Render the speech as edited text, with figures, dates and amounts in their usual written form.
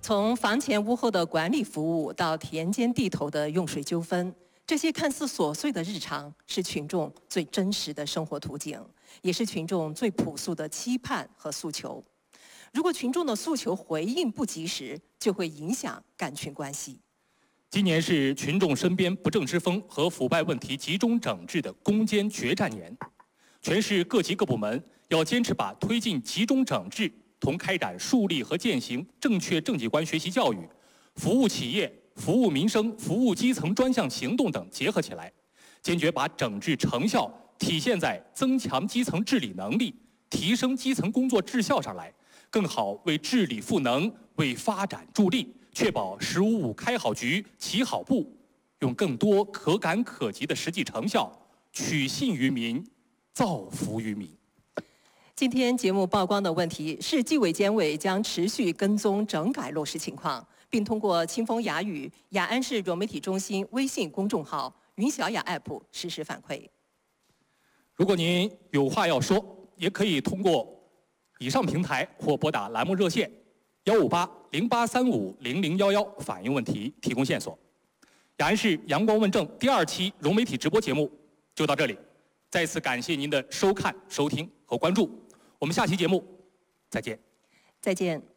从房前屋后的管理服务到田间地头的用水纠纷，这些看似琐碎的日常，是群众最真实的生活图景，也是群众最朴素的期盼和诉求。如果群众的诉求回应不及时，就会影响干群关系。 今年是群众身边不正之风和腐败问题集中整治的攻坚决战年，全市各级各部门要坚持把推进集中整治同开展树立和践行正确政绩观学习教育、服务企业、服务民生、服务基层专项行动等结合起来，坚决把整治成效体现在增强基层治理能力、提升基层工作质效上来，更好为治理赋能、为发展助力，确保“15+5”开好局、起好步，用更多可感可及的实际成效，取信于民，造福于民。 今天节目曝光的问题是，纪委监委将持续跟踪整改落实情况，并通过清风雅语、雅安市融媒体中心微信公众号、云小雅 App 实时反馈。 如果您有话要说，也可以通过以上平台或拨打栏目热线158-0835-0011反映问题，提供线索。雅安市阳光问政第2期融媒体直播节目就到这里，再次感谢您的收看、收听和关注。我们下期节目再见。 再见。